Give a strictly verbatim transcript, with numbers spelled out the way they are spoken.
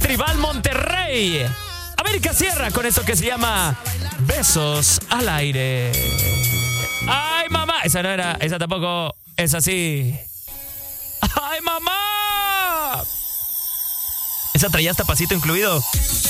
Tribal Monterrey. América Sierra con esto que se llama Besos al Aire. ¡Ay, mamá! Esa no era, esa tampoco es así. ¡Ay, mamá! Esa traía hasta pasito incluido.